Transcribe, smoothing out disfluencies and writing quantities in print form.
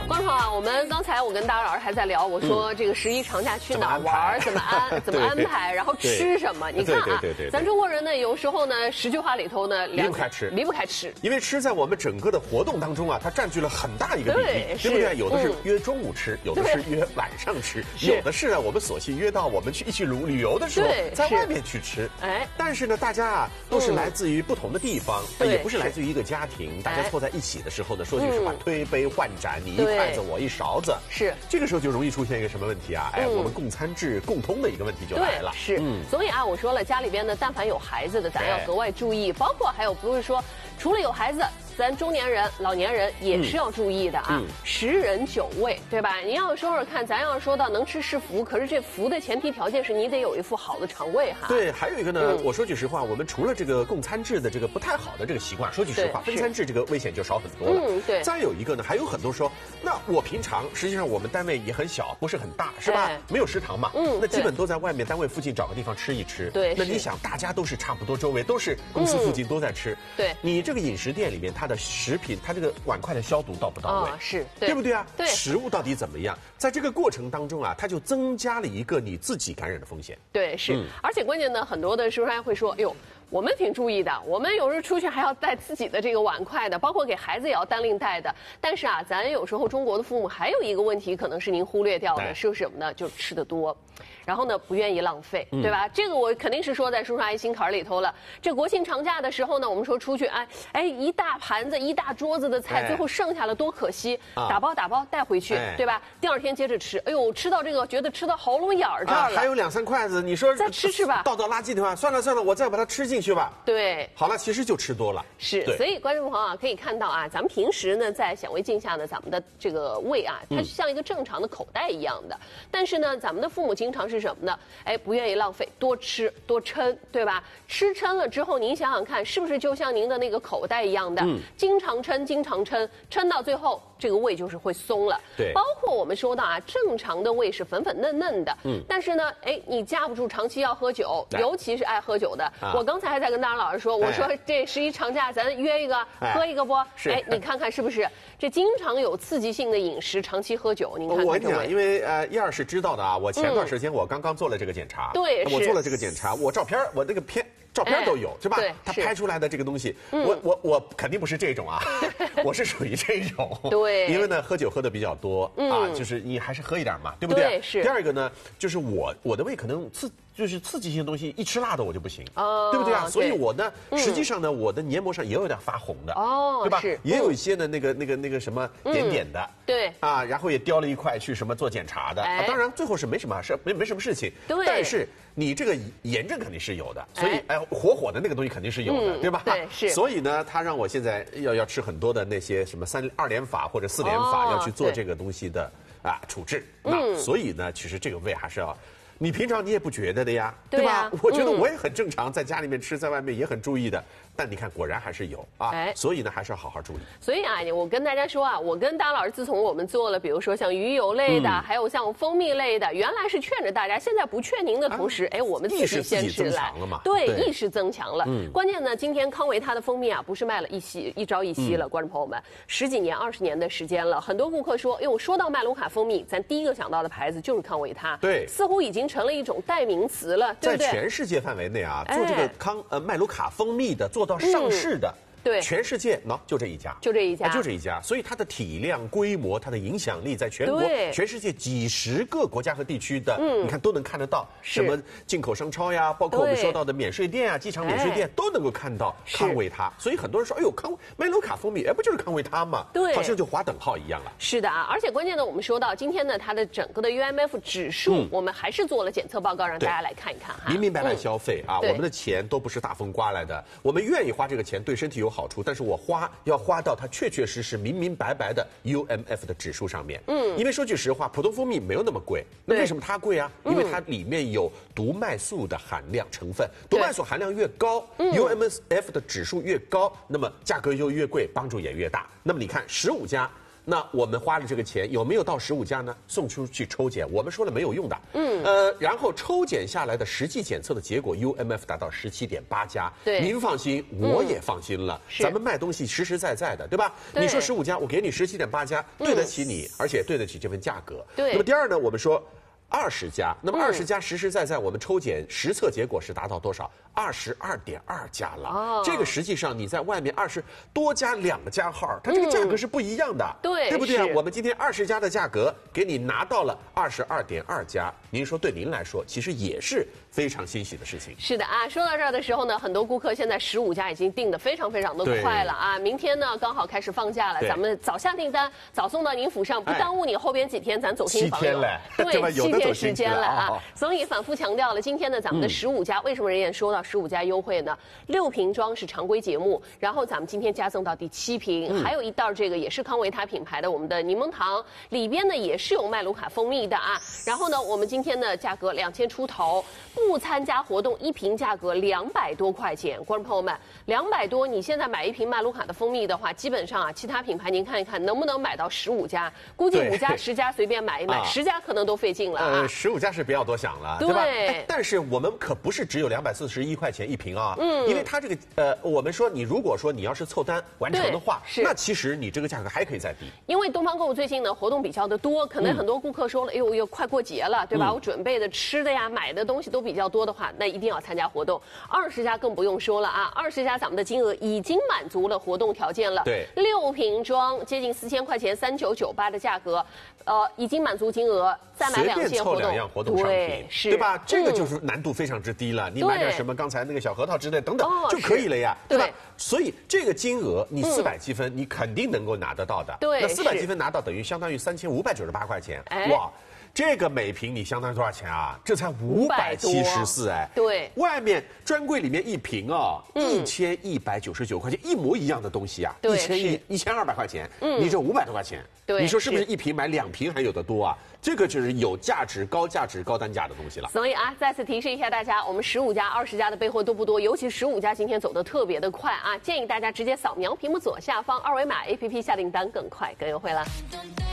观众啊，我们刚才我跟大老师还在聊，我说这个11长假去哪儿玩，怎么安排，然后吃什么？你看啊，咱中国人呢，有时候呢，10句话里头呢， 离不开吃，因为吃在我们整个的活动当中啊，它占据了很大一个比例，对不对？有的是约中午吃，有的是约晚上吃，有的是呢，我们索性约到我们一起旅游的时候，在外面去吃。哎，但是呢，大家啊都是来自于不同的地方，也不是来自于一个家庭，大家凑在一起的时候呢，说句实话，推杯换盏，你一筷子我一勺子， 是这个时候就容易出现一个什么问题啊？哎，我们共餐制共通的一个问题就来了。 是，所以啊，我说了，家里边呢，但凡有孩子的，咱要格外注意，包括还有不是说，除了有孩子。咱中年人、老年人也是要注意的啊，10人9胃，对吧？你要说说看，咱要说到能吃是福，可是这福的前提条件是你得有一副好的肠胃哈。 对，还有一个呢，我说句实话，我们除了这个共餐制的这个不太好的这个习惯，说句实话，分餐制这个危险就少很多了。 对。 再有一个呢，还有很多说，那我平常实际上我们单位也很小，不是很大，是吧？没有食堂嘛，那基本都在外面单位附近找个地方吃一吃。 对。 那你想，大家都是差不多，周围都是公司附近都在吃。 对。 你这个饮食店里面，它的食品。它这个碗筷的消毒到不到位？ 是， 对不对啊？ 对， 食物到底怎么样？在这个过程当中啊，它就增加了一个你自己感染的风险。 对，是，而且关键呢，很多的食商会说，哎呦。我们挺注意的，我们有时候出去还要带自己的这个碗筷的，包括给孩子也要单另带的。但是啊，咱有时候中国的父母还有一个问题，可能是您忽略掉的，是什么呢？就是吃得多，然后呢不愿意浪费，对吧？这个我肯定是说在叔叔阿姨心坎里头了。这国庆长假的时候呢，我们说出去，一大盘子、一大桌子的菜，最后剩下了多可惜，打包带回去，对吧？第2天接着吃，哎呦，吃到这个觉得吃到喉咙眼儿这儿了， 还有2、3筷子，你说再吃吧， 倒垃圾的话，算了，我再把它吃进去吧。 对， 好了，其实就吃多了。 是，所以观众朋友啊，可以看到啊，咱们平时呢在显微镜下呢，咱们的这个胃啊，它像一个正常的口袋一样的。但是呢，咱们的父母经常是什么呢？不愿意浪费，多吃多撑，对吧？吃撑了之后，您想想看，是不是就像您的那个口袋一样的，经常撑到最后，这个胃就是会松了。 对， 包括我们说到啊，正常的胃是粉粉嫩嫩的，但是呢，你架不住长期要喝酒，尤其是爱喝酒的。我刚才还在跟大老师说，我说这11长假咱约一个喝一个不？你看看是不是？这经常有刺激性的饮食，长期喝酒，您看看。 我跟你讲，因为燕儿是知道的啊，我前段时间我刚刚做了这个检查， 对， 我做了这个检查，我照片我那个照片都有，是吧？他拍出来的这个东西，我肯定不是这种啊，我是属于这种。 对， 因为呢，喝酒喝的比较多啊，就是你还是喝一点嘛，对不对？ 是。 第二个呢，就是我的胃可能刺激性的东西，一吃辣的我就不行，对不对啊？所以我呢，实际上呢，我的黏膜上也有点发红的，对吧？也有一些的那个什么点的， 对啊，然后也叼了一块去什么做检查的，当然最后是没什么事情， 对， 但是你这个炎症肯定是有的，所以火的那个东西肯定是有的，对吧？ 对，是。 所以呢，他让我现在要吃很多的那些什么2连法或者4连法，要去做这个东西的处置。所以呢，其实这个胃还是要。你平常你也不觉得的呀，对吧？我觉得我也很正常，在家里面吃，在外面也很注意的。但你看，果然还是有啊，所以呢，还是要好好注意。 所以啊，我跟大家说啊，我跟大老师自从我们做了，比如说像鱼油类的，还有像蜂蜜类的，原来是劝着大家，现在不劝您的同时，我们自己先吃来，对，意识增强了。关键呢，今天康维他的蜂蜜啊，不是卖了一朝一夕了，观众朋友们，10几年、20年的时间了，很多顾客说，说到麦卢卡蜂蜜，咱第一个想到的牌子就是康维他， 对， 似乎已经成了一种代名词了，对不对？ 在全世界范围内啊，做这个麦卢卡蜂蜜的，做到上市的。 对， 全世界就这一家， 就这一家， 所以它的体量、规模、它的影响力，在全国、全世界几10个国家和地区的，你看都能看得到。什么进口商超呀，包括我们说到的免税店啊、机场免税店都能够看到康维他。所以很多人说，哎呦，麦卢卡蜂蜜，不就是康维他吗？ 对， 好像就划等号一样了。 是的啊，而且关键呢，我们说到今天呢，它的整个的 UMF 指数，我们还是做了检测报告，让大家来看一看哈。 明白消费啊，我们的钱都不是大风刮来的，我们愿意花这个钱，对身体有好处，但是我要花到它确实明白的 UMF 的指数上面。因为说句实话，普通蜂蜜没有那么贵，那为什么它贵啊？因为它里面有毒麦素的含量成分，毒麦素含量越高，UMF 的指数越高，那么价格就越贵，帮助也越大。那么你看15家那我们花了这个钱有没有到15家呢？送出去抽检，我们说了没有用的。然后抽检下来的实际检测的结果 ，UMF 达到17.8家。 对， 您放心，我也放心了。咱们卖东西实实在在的，对吧？你说15家，我给你17.8家，对得起你，而且对得起这份价格。 对。 那么第二呢，我们说20家，那么20家实实在在我们抽检实测结果是达到多少？22.2家了。这个实际上你在外面20多加2个加号，它这个价格是不一样的，对不对啊？我们今天20家的价格给你拿到了22.2家，您说对您来说其实也是非常欣喜的事情。 是的啊，说到这儿的时候呢，很多顾客现在15家已经订得非常非常的快了啊。明天呢刚好开始放假了，咱们早下订单，早送到您府上，不耽误你后边几天咱走亲访友。对，7天时间了啊。所以反复强调了，今天呢咱们的15家，为什么人家说到15家优惠呢？6瓶装是常规节目，然后咱们今天加赠到第7瓶，还有一袋这个也是康维他品牌的我们的柠檬糖，里边呢也是有麦卢卡蜂蜜的啊。然后呢，我们今天的价格2000出头，不参加活动1瓶价格200多块钱。观众朋友们，200多，你现在买1瓶麦卢卡的蜂蜜的话，基本上啊，其他品牌您看一看能不能买到15家？估计5家10家随便买一买，10家可能都费劲了啊。 15家是不要多想了，对吧？但是我们可不是只有241块钱1瓶啊，因为它这个我们说你如果说你要是凑单完成的话，那其实你这个价格还可以再低。 因为东方购物最近呢活动比较的多，可能很多顾客说了，哎呦又快过节了，对吧？我准备的吃的呀、买的东西都比较多的话，那一定要参加活动。20家更不用说了啊，20家咱们的金额已经满足了活动条件了。 对 ，6瓶装接近4000块钱，3998的价格，已经满足金额，再买2件活动， 随便凑2样活动商品，对吧？这个就是难度非常之低了。你买点什么刚才那个小核桃之类等等就可以了呀，对吧？所以这个金额你400积分，你肯定能够拿得到的。 对， 那400积分拿到等于相当于3598块钱，哇！这个每瓶你相当于多少钱啊？这才574哎！ 对， 外面专柜里面1瓶啊，1199块钱，一模一样的东西啊，1200块钱，你这500多块钱，你说是不是1瓶买2瓶还有的多啊？这个就是有价值、高价值、高单价的东西了。 所以啊，再次提示一下大家，我们15家、20家的备货多不多？尤其15家今天走得特别的快啊！建议大家直接扫描屏幕左下方2维码 APP 下订单更快更优惠了。